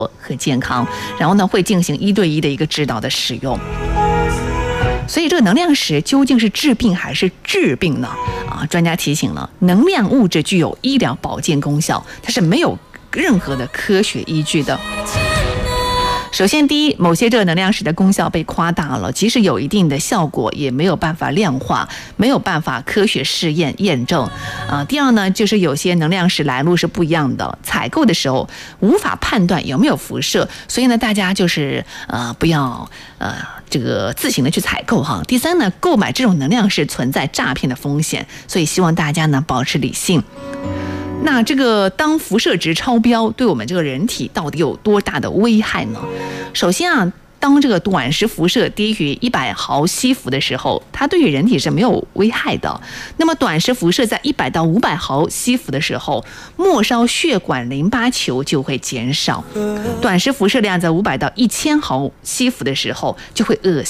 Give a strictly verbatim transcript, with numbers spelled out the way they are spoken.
和健康，然后呢会进行一对一的一个指导的使用。所以这个能量石究竟是治病还是治病呢？啊，专家提醒了，能量物质具有医疗保健功效，它是没有任何的科学依据的。首先，第一，某些这个能量石的功效被夸大了，即使有一定的效果，也没有办法量化，没有办法科学试验验证。啊，第二呢，就是有些能量石来路是不一样的，采购的时候无法判断有没有辐射，所以呢，大家就是呃不要呃这个自行的去采购哈。第三呢，购买这种能量石存在诈骗的风险，所以希望大家呢保持理性。那这个当辐射值超标，对我们这个人体到底有多大的危害呢？首先啊，当这个短时辐射低于一百毫西弗的时候，它对于人体是没有危害的。那么短时辐射在一百到五百毫西弗的时候，末梢血管淋巴球就会减少。短时辐射量在五百到一千毫西弗的时候，就会恶